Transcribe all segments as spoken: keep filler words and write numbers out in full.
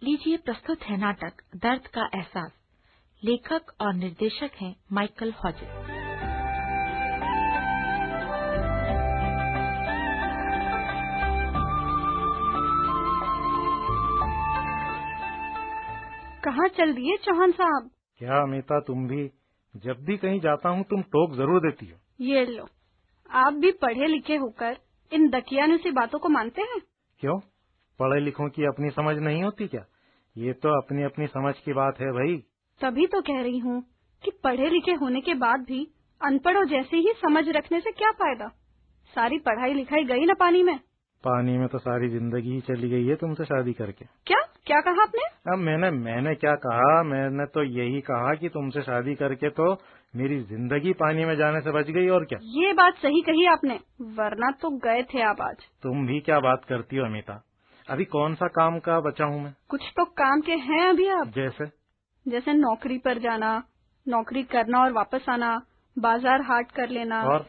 लीजिए प्रस्तुत है नाटक दर्द का एहसास। लेखक और निर्देशक हैं माइकल हॉजेस। कहाँ चल दिए चौहान साहब? क्या अमिता, तुम भी जब भी कहीं जाता हूँ तुम टोक जरूर देती हो। ये लो, आप भी पढ़े लिखे होकर इन दकियानुसी बातों को मानते हैं? क्यों, पढ़े लिखों की अपनी समझ नहीं होती क्या? ये तो अपनी अपनी समझ की बात है भाई। तभी तो कह रही हूँ कि पढ़े लिखे होने के बाद भी अनपढ़ों जैसे ही समझ रखने से क्या फायदा? सारी पढ़ाई लिखाई गई ना पानी में। पानी में तो सारी जिंदगी ही चली गई है तुमसे शादी करके। क्या क्या कहा आपने? अब मैंने मैंने क्या कहा? मैंने तो यही कहा कि तुमसे शादी करके तो मेरी जिंदगी पानी में जाने से बच गई, और क्या। ये बात सही कही आपने, वरना तो गए थे आप आज। तुम भी क्या बात करती हो अमिता? अभी कौन सा काम का बचा हूँ मैं? कुछ तो काम के हैं अभी आप। जैसे जैसे नौकरी पर जाना, नौकरी करना और वापस आना, बाजार हाट कर लेना, और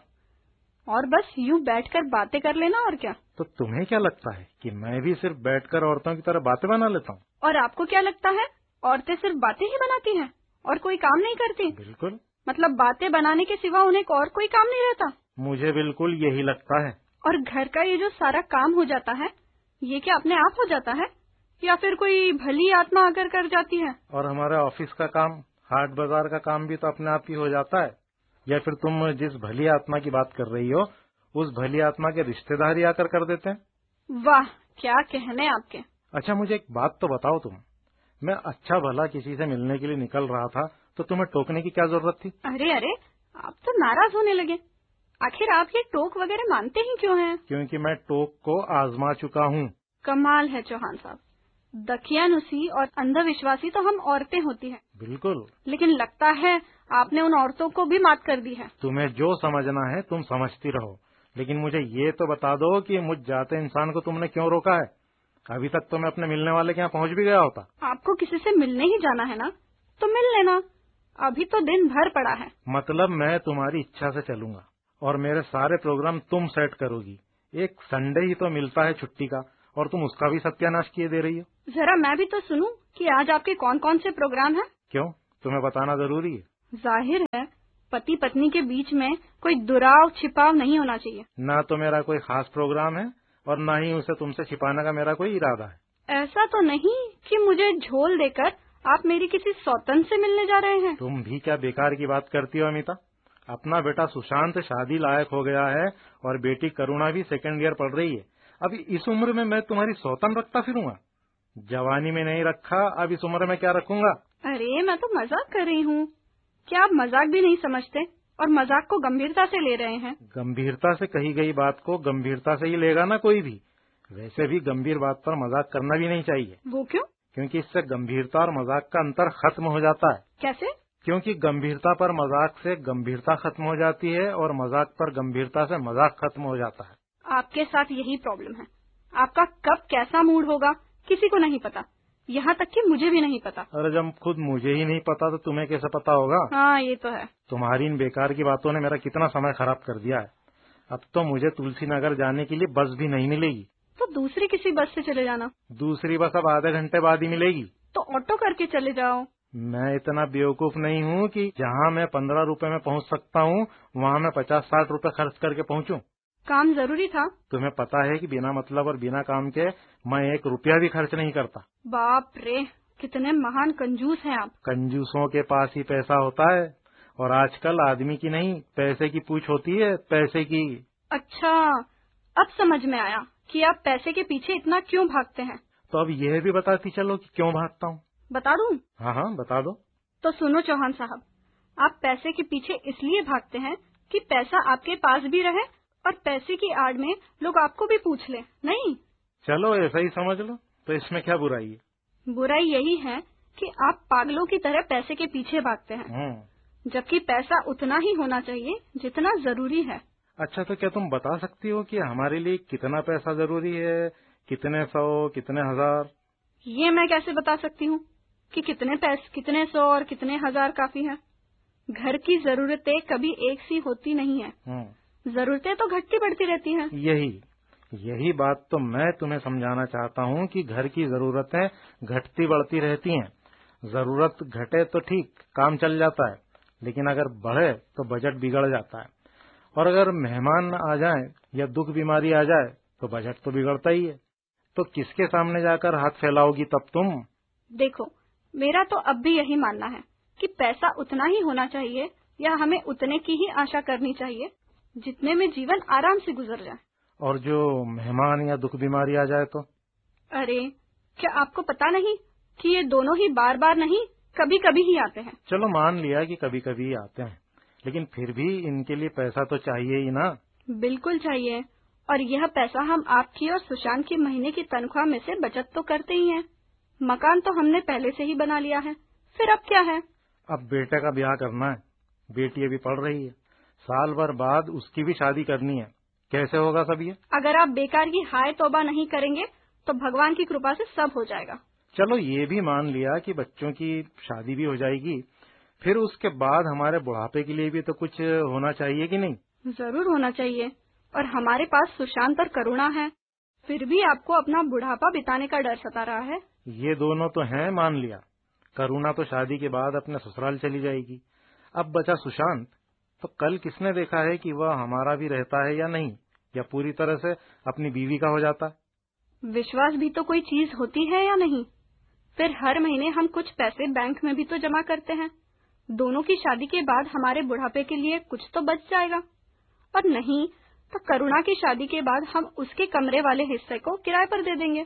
और बस यूं बैठकर बातें कर लेना, और क्या। तो तुम्हें क्या लगता है कि मैं भी सिर्फ बैठकर औरतों की तरह बातें बना लेता हूँ? और आपको क्या लगता है औरतें सिर्फ बातें ही बनाती हैं और कोई काम नहीं करती? बिल्कुल। मतलब बातें बनाने के सिवा उन्हें और कोई काम नहीं रहता? मुझे बिल्कुल यही लगता है। और घर का ये जो सारा काम हो जाता है, ये क्या अपने आप हो जाता है या फिर कोई भली आत्मा आकर कर जाती है? और हमारे ऑफिस का काम, हाट बाजार का काम भी तो अपने आप ही हो जाता है। या फिर तुम जिस भली आत्मा की बात कर रही हो, उस भली आत्मा के रिश्तेदार ही आकर कर देते हैं? वाह, क्या कहने आपके। अच्छा, मुझे एक बात तो बताओ तुम। मैं अच्छा भला किसी से मिलने के लिए निकल रहा था तो तुम्हें टोकने की क्या जरूरत थी? अरे अरे, आप तो नाराज होने लगे। आखिर आप ये टोक वगैरह मानते ही क्यों हैं? क्योंकि मैं टोक को आजमा चुका हूँ। कमाल है चौहान साहब, दकियानुसी और अंधविश्वासी तो हम औरतें होती हैं। बिल्कुल। लेकिन लगता है आपने उन औरतों को भी मात कर दी है। तुम्हें जो समझना है तुम समझती रहो, लेकिन मुझे ये तो बता दो कि मुझ जाते इंसान को तुमने क्यों रोका है? अभी तक तो मैं अपने मिलने वाले के यहाँ पहुँच भी गया होता। आपको किसी से मिलने ही जाना है ना, तो मिल लेना। अभी तो दिन भर पड़ा है। मतलब मैं तुम्हारी इच्छा से चलूंगा और मेरे सारे प्रोग्राम तुम सेट करोगी? एक संडे ही तो मिलता है छुट्टी का, और तुम उसका भी सत्यानाश किए दे रही हो। जरा मैं भी तो सुनूं कि आज आपके कौन कौन से प्रोग्राम हैं। क्यों, तुम्हें बताना जरूरी है? जाहिर है पति पत्नी के बीच में कोई दुराव छिपाव नहीं होना चाहिए। ना तो मेरा कोई खास प्रोग्राम है और ना ही उसे तुमसे छिपाने का मेरा कोई इरादा है। ऐसा तो नहीं कि मुझे झोल देकर आप मेरी किसी सौतन से मिलने जा रहे हैं? तुम भी क्या बेकार की बात करती हो अमिता? अपना बेटा सुशांत शादी लायक हो गया है और बेटी करुणा भी सेकेंड ईयर पढ़ रही है। अभी इस उम्र में मैं तुम्हारी सौतन रखता फिरूंगा? जवानी में नहीं रखा, अब इस उम्र में क्या रखूंगा? अरे मैं तो मजाक कर रही हूँ। क्या आप मजाक भी नहीं समझते और मजाक को गंभीरता से ले रहे हैं? गंभीरता से कही गई बात को गंभीरता से ही लेगा ना कोई भी। वैसे भी गंभीर बात पर मजाक करना भी नहीं चाहिए। वो क्यों? क्योंकि इससे गंभीरता और मजाक का अंतर खत्म हो जाता है। कैसे? क्योंकि गंभीरता पर मजाक से गंभीरता खत्म हो जाती है और मजाक पर गंभीरता से मजाक खत्म हो जाता है। आपके साथ यही प्रॉब्लम है। आपका कब कैसा मूड होगा किसी को नहीं पता, यहाँ तक कि मुझे भी नहीं पता। अरे जब खुद मुझे ही नहीं पता तो तुम्हें कैसे पता होगा? हाँ ये तो है। तुम्हारी इन बेकार की बातों ने मेरा कितना समय खराब कर दिया है। अब तो मुझे तुलसी नगर जाने के लिए बस भी नहीं मिलेगी। तो दूसरी किसी बस से चले जाना। दूसरी बस अब आधे घंटे बाद ही मिलेगी। तो ऑटो करके चले जाओ। मैं इतना बेवकूफ नहीं हूँ कि जहाँ मैं पंद्रह रुपए में पहुँच सकता हूँ वहाँ मैं पचास साठ रुपए खर्च करके पहुँचूं। काम जरूरी था। तुम्हें पता है कि बिना मतलब और बिना काम के मैं एक रुपया भी खर्च नहीं करता। बाप रे, कितने महान कंजूस हैं आप। कंजूसों के पास ही पैसा होता है, और आजकल आदमी की नहीं पैसे की पूछ होती है, पैसे की। अच्छा, अब समझ में आया कि आप पैसे के पीछे इतना क्यों भागते हैं। तो अब यह भी बताती चलो कि क्यों भागता हूँ। बता दूं? हाँ हाँ बता दो। तो सुनो चौहान साहब, आप पैसे के पीछे इसलिए भागते हैं कि पैसा आपके पास भी रहे और पैसे की आड़ में लोग आपको भी पूछ ले, नहीं? चलो ऐसा ही समझ लो, तो इसमें क्या बुराई है? बुराई यही है कि आप पागलों की तरह पैसे के पीछे भागते हैं, जबकि पैसा उतना ही होना चाहिए जितना जरूरी है। अच्छा, तो क्या तुम बता सकती हो कि हमारे लिए कितना पैसा जरूरी है? कितने सौ, कितने हजार? ये मैं कैसे बता सकती हूँ कि कितने पैसे, कितने सौ और कितने हजार काफी है? घर की जरूरतें कभी एक सी होती नहीं है, जरूरतें तो घटती बढ़ती रहती हैं। यही यही बात तो मैं तुम्हें समझाना चाहता हूँ कि घर की जरूरतें घटती बढ़ती रहती हैं। जरूरत घटे तो ठीक, काम चल जाता है, लेकिन अगर बढ़े तो बजट बिगड़ जाता है। और अगर मेहमान आ जाएं या दुख बीमारी आ जाए तो बजट तो बिगड़ता ही है। तो किसके सामने जाकर हाथ फैलाओगी तब तुम? देखो, मेरा तो अब भी यही मानना है कि पैसा उतना ही होना चाहिए या हमें उतने की ही आशा करनी चाहिए जितने में जीवन आराम से गुजर जाए। और जो मेहमान या दुख बीमारी आ जाए तो? अरे, क्या आपको पता नहीं कि ये दोनों ही बार बार नहीं, कभी कभी ही आते हैं। चलो मान लिया कि कभी कभी आते हैं, लेकिन फिर भी इनके लिए पैसा तो चाहिए ही ना। बिल्कुल चाहिए, और यह पैसा हम आपकी और सुशांत की महीने की तनख्वाह में से बचत तो करते ही हैं। मकान तो हमने पहले से ही बना लिया है, फिर अब क्या है? अब बेटे का ब्याह करना है, बेटी अभी पढ़ रही है, साल भर बाद उसकी भी शादी करनी है। कैसे होगा सब ये? अगर आप बेकार की हाय तौबा नहीं करेंगे तो भगवान की कृपा से सब हो जाएगा। चलो ये भी मान लिया कि बच्चों की शादी भी हो जाएगी, फिर उसके बाद हमारे बुढ़ापे के लिए भी तो कुछ होना चाहिए कि नहीं? जरूर होना चाहिए, और हमारे पास सुशांत और करुणा है। फिर भी आपको अपना बुढ़ापा बिताने का डर सता रहा है। ये दोनों तो हैं, मान लिया। करुणा तो शादी के बाद अपने ससुराल चली जाएगी। अब बचा सुशांत, तो कल किसने देखा है कि वह हमारा भी रहता है या नहीं, या पूरी तरह से अपनी बीवी का हो जाता? विश्वास भी तो कोई चीज होती है या नहीं? फिर हर महीने हम कुछ पैसे बैंक में भी तो जमा करते हैं। दोनों की शादी के बाद हमारे बुढ़ापे के लिए कुछ तो बच जाएगा। और नहीं तो करुणा की शादी के बाद हम उसके कमरे वाले हिस्से को किराए पर दे देंगे।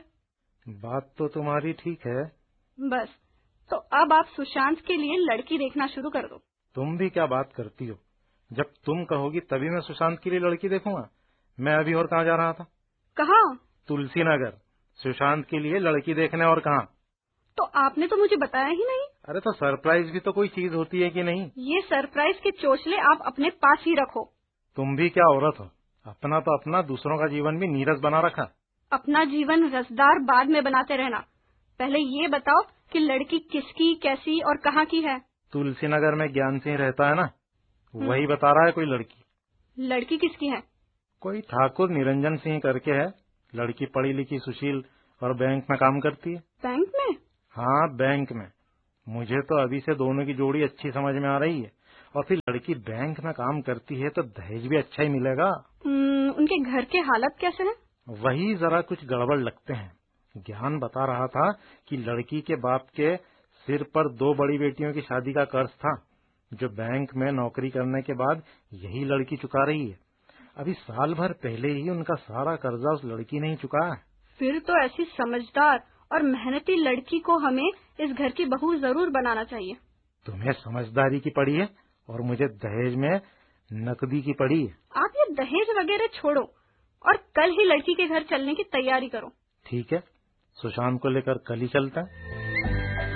बात तो तुम्हारी ठीक है। बस, तो अब आप सुशांत के लिए लड़की देखना शुरू कर दो। तुम भी क्या बात करती हो? जब तुम कहोगी तभी मैं सुशांत के लिए लड़की देखूंगा। मैं अभी और कहाँ जा रहा था? कहाँ? तुलसी नगर। सुशांत के लिए लड़की देखने, और कहाँ? तो आपने तो मुझे बताया ही नहीं। अरे तो सरप्राइज भी तो कोई चीज होती है कि नहीं? ये सरप्राइज के चोचले आप अपने पास ही रखो। तुम भी क्या औरत हो, अपना तो अपना, दूसरों का जीवन भी नीरस बना रखा। अपना जीवन रसदार बाद में बनाते रहना, पहले ये बताओ कि लड़की किसकी, कैसी और कहाँ की है? तुलसी नगर में ज्ञान सिंह रहता है ना, वही बता रहा है कोई लड़की। लड़की किसकी है? कोई ठाकुर निरंजन सिंह करके है। लड़की पढ़ी लिखी, सुशील और बैंक में काम करती है। बैंक में? हाँ, बैंक में। मुझे तो अभी से दोनों की जोड़ी अच्छी समझ में आ रही है। और फिर लड़की बैंक में काम करती है तो दहेज भी अच्छा ही मिलेगा। उनके घर के हालत कैसे हैं? वही जरा कुछ गड़बड़ लगते हैं। ज्ञान बता रहा था कि लड़की के बाप के सिर पर दो बड़ी बेटियों की शादी का कर्ज था, जो बैंक में नौकरी करने के बाद यही लड़की चुका रही है। अभी साल भर पहले ही उनका सारा कर्जा उस लड़की ने ही चुकाया है। फिर तो ऐसी समझदार और मेहनती लड़की को हमें इस घर की बहू जरूर बनाना चाहिए। तुम्हें समझदारी की पड़ी है और मुझे दहेज में नकदी की पड़ी है। आप ये दहेज वगैरह छोड़ो और कल ही लड़की के घर चलने की तैयारी करो। ठीक है, सुशांत को लेकर कल ही चलता है।